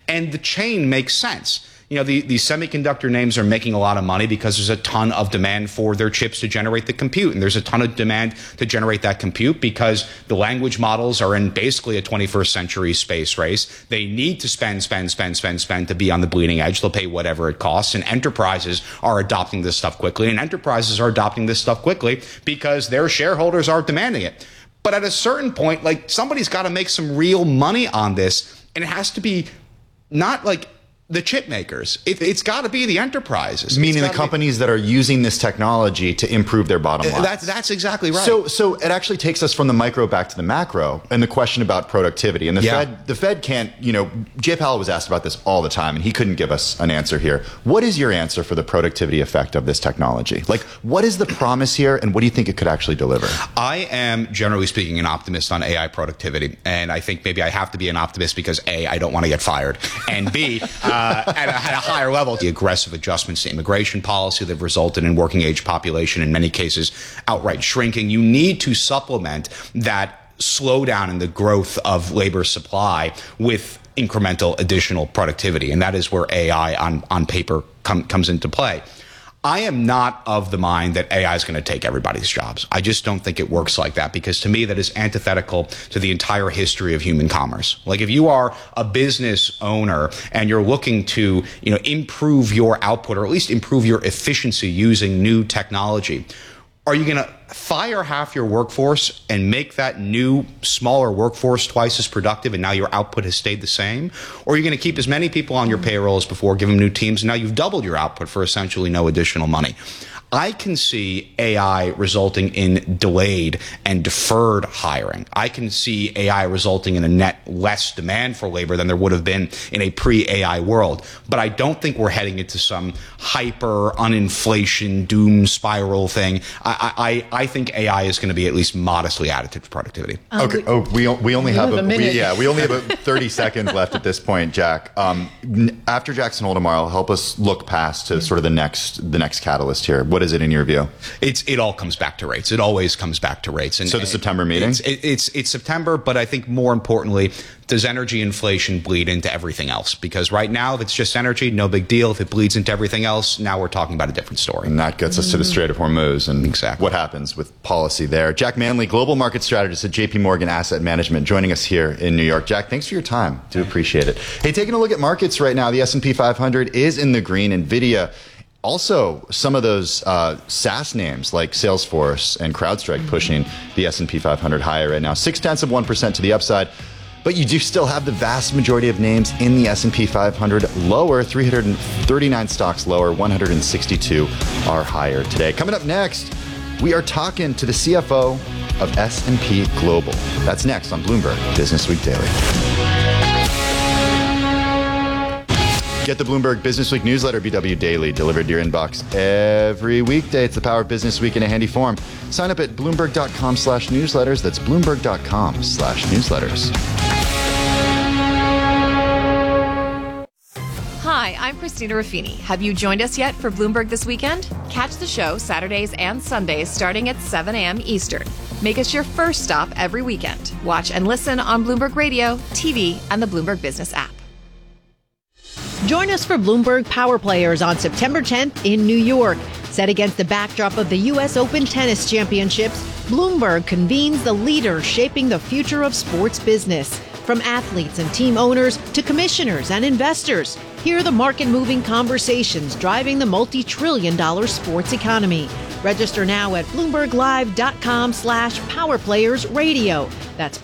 And the chain makes sense. You know, these semiconductor names are making a lot of money because there's a ton of demand for their chips to generate the compute. And there's a ton of demand to generate that compute because the language models are in basically a 21st century space race. They need to spend to be on the bleeding edge. They'll pay whatever it costs. And enterprises are adopting this stuff quickly. And enterprises are adopting this stuff quickly because their shareholders are demanding it. But at a certain point, like, somebody's got to make some real money on this. And it has to be not like the chip makers. It's got to be the enterprises. Meaning the companies that are using this technology to improve their bottom line. That's exactly right. So it actually takes us from the micro back to the macro and the question about productivity. And the Fed can't, you know, Jay Powell was asked about this all the time and he couldn't give us an answer here. What is your answer for the productivity effect of this technology? Like, what is the promise here and what do you think it could actually deliver? I am, generally speaking, an optimist on AI productivity. And I think maybe I have to be an optimist because A, I don't want to get fired, and B, at a higher level, the aggressive adjustments to immigration policy that have resulted in working age population, in many cases, outright shrinking. You need to supplement that slowdown in the growth of labor supply with incremental additional productivity. And that is where AI on paper comes into play. I am not of the mind that AI is going to take everybody's jobs. I just don't think it works like that, because to me that is antithetical to the entire history of human commerce. Like, if you are a business owner and you're looking to, you know, improve your output or at least improve your efficiency using new technology, are you going to fire half your workforce and make that new, smaller workforce twice as productive and now your output has stayed the same? Or are you going to keep as many people on your payroll as before, give them new teams, and now you've doubled your output for essentially no additional money? I can see AI resulting in delayed and deferred hiring. I can see AI resulting in a net less demand for labor than there would have been in a pre-AI world. But I don't think we're heading into some hyper uninflation doom spiral thing. I think AI is going to be at least modestly additive to productivity. Okay. We only have a minute. We only have 30 seconds left at this point, Jack. After Jackson Hole tomorrow, help us look past to sort of the next catalyst here. What is it in your view? It all comes back to rates. It always comes back to rates. And so the September meeting? It's September, but I think more importantly, does energy inflation bleed into everything else? Because right now, if it's just energy, no big deal. If it bleeds into everything else, now we're talking about a different story. And that gets us to the Strait of Hormuz and exactly what happens with policy there. Jack Manley, Global Market Strategist at JP Morgan Asset Management, joining us here in New York. Jack, thanks for your time. Do appreciate it. Hey, taking a look at markets right now, the S&P 500 is in the green. NVIDIA, also some of those SaaS names like Salesforce and CrowdStrike pushing the S&P 500 higher right now. 0.6% to the upside. But you do still have the vast majority of names in the S&P 500 lower, 339 stocks lower, 162 are higher today. Coming up next, we are talking to the CFO of S&P Global. That's next on Bloomberg Business Week Daily. Get the Bloomberg Business Week newsletter, BW Daily, delivered to your inbox every weekday. It's the power of Business Week in a handy form. Sign up at Bloomberg.com/newsletters. That's Bloomberg.com/newsletters. Hi, I'm Christina Ruffini. Have you joined us yet for Bloomberg This Weekend? Catch the show Saturdays and Sundays starting at 7 a.m. Eastern. Make us your first stop every weekend. Watch and listen on Bloomberg Radio, TV, and the Bloomberg Business app. Join us for Bloomberg Power Players on September 10th in New York. Set against the backdrop of the U.S. Open Tennis Championships, Bloomberg convenes the leaders shaping the future of sports business. From athletes and team owners to commissioners and investors, hear the market-moving conversations driving the multi-trillion-dollar sports economy. Register now at BloombergLive.com/PowerPlayersRadio. That's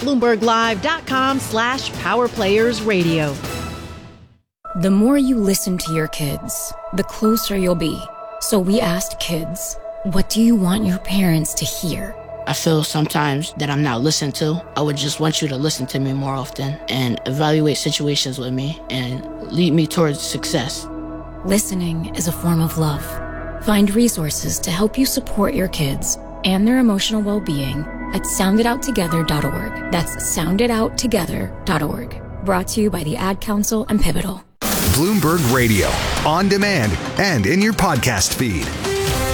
BloombergLive.com/PowerPlayersRadio. The more you listen to your kids, the closer you'll be. So we asked kids, what do you want your parents to hear? I feel sometimes that I'm not listened to. I would just want you to listen to me more often and evaluate situations with me and lead me towards success. Listening is a form of love. Find resources to help you support your kids and their emotional well-being at sounditouttogether.org. That's sounditouttogether.org. Brought to you by the Ad Council and Pivotal. Bloomberg Radio, on demand and in your podcast feed.